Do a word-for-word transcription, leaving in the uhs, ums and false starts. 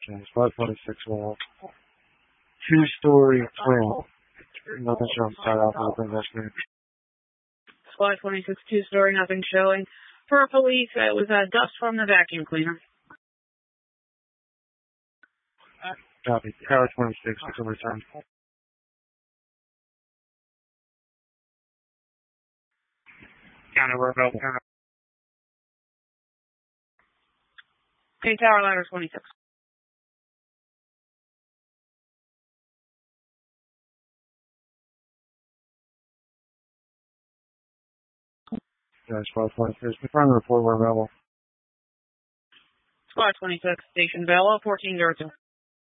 Okay, Squad twenty-six will two-story twin. Nothing showing start off with investigation. Squad twenty-six, two-story, nothing showing. For police, it was uh, dust from the vacuum cleaner. Copy. Tower twenty-six, we can return. County, we're available. Okay, Tower Ladder twenty-six. Yeah, Squad twenty-six, confirm the report, we're available. Squad twenty-six, Station Velo, fourteen zero two.